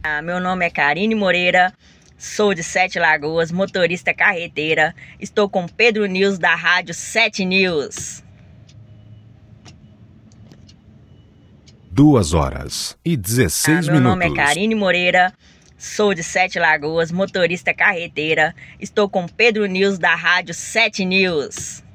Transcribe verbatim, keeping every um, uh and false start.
Ah, meu nome é Karine Moreira, sou de Sete Lagoas, motorista carreteira. Estou com Pedro News da Rádio Sete News. Duas horas e dezesseis Ah, meu minutos. nome é Karine Moreira, sou de Sete Lagoas, motorista carreteira. Estou com Pedro News da Rádio Sete News.